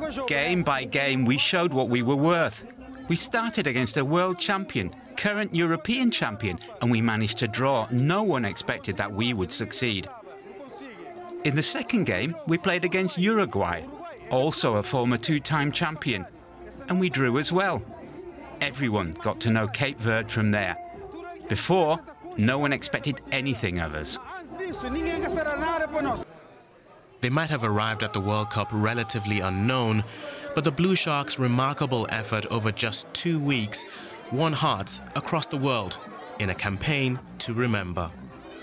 Game by game, we showed what we were worth. We started against a world champion, current European champion, and we managed to draw. No one expected that we would succeed. In the second game, we played against Uruguay, also a former two-time champion, and we drew as well. Everyone got to know Cape Verde from there. Before, no one expected anything of us. They might have arrived at the World Cup relatively unknown, but the Blue Sharks' remarkable effort over just 2 weeks won hearts across the world in a campaign to remember.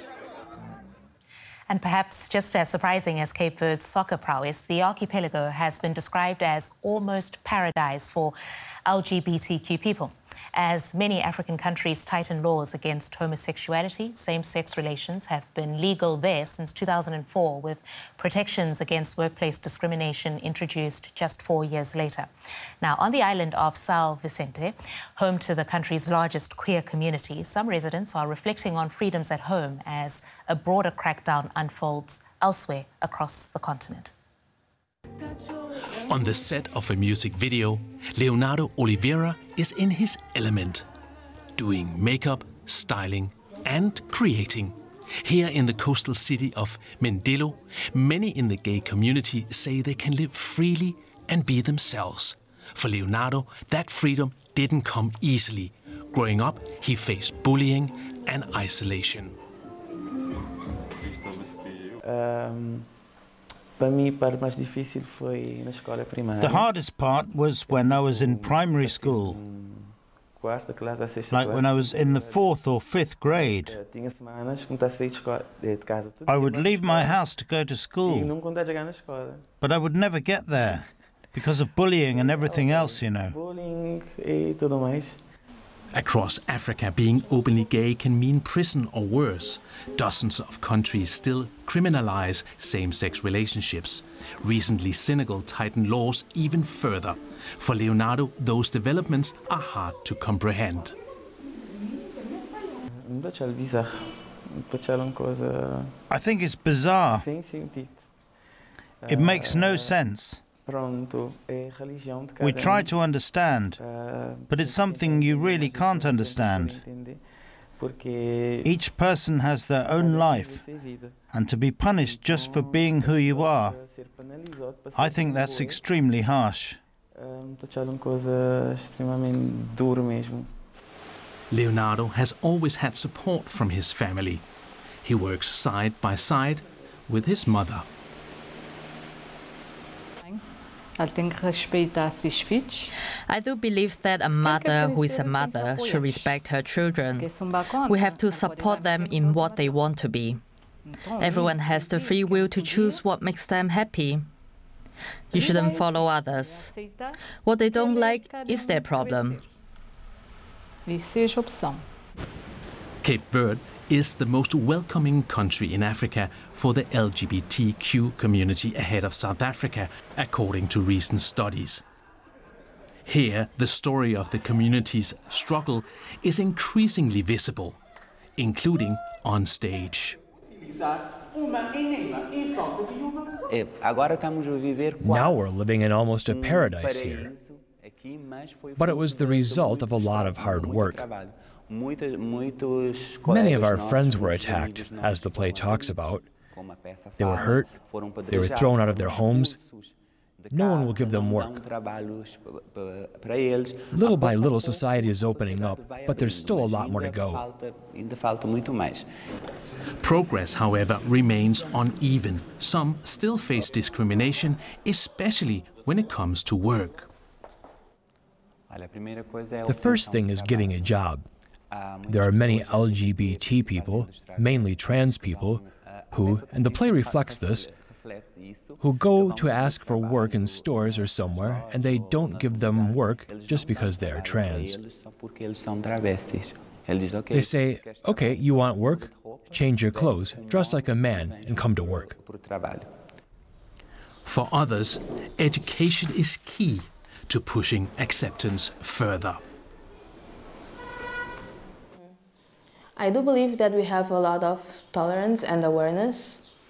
And perhaps just as surprising as Cape Verde's soccer prowess, the archipelago has been described as almost paradise for LGBTQ people. As many African countries tighten laws against homosexuality, same-sex relations have been legal there since 2004, with protections against workplace discrimination introduced just 4 years later. Now, on the island of São Vicente, home to the country's largest queer community, some residents are reflecting on freedoms at home as a broader crackdown unfolds elsewhere across the continent. On the set of a music video, Leonardo Oliveira is in his element, doing makeup, styling and creating. Here in the coastal city of Mindelo, many in the gay community say they can live freely and be themselves. For Leonardo, that freedom didn't come easily. Growing up, he faced bullying and isolation. The hardest part was when I was in primary school, like when I was in the 4th or 5th grade. I would leave my house to go to school, but I would never get there because of bullying and everything else, you know. Across Africa, being openly gay can mean prison or worse. Dozens of countries still criminalize same-sex relationships. Recently, Senegal tightened laws even further. For Leonardo, those developments are hard to comprehend. I think it's bizarre. It makes no sense. We try to understand, but it's something you really can't understand. Each person has their own life, and to be punished just for being who you are, I think that's extremely harsh. Leonardo has always had support from his family. He works side by side with his mother. I do believe that a mother who is a mother should respect her children. We have to support them in what they want to be. Everyone has the free will to choose what makes them happy. You shouldn't follow others. What they don't like is their problem. Cape Verde is the most welcoming country in Africa for the LGBTQ community ahead of South Africa, according to recent studies. Here, the story of the community's struggle is increasingly visible, including on stage. Now we're living in almost a paradise here. But it was the result of a lot of hard work. Many of our friends were attacked, as the play talks about. They were hurt, they were thrown out of their homes. No one will give them work. Little by little, society is opening up, but there's still a lot more to go. Progress, however, remains uneven. Some still face discrimination, especially when it comes to work. The first thing is getting a job. There are many LGBT people, mainly trans people, who, and the play reflects this, who go to ask for work in stores or somewhere, and they don't give them work just because they are trans. They say, okay, you want work? Change your clothes, dress like a man, and come to work. For others, education is key to pushing acceptance further. I do believe that we have a lot of tolerance and awareness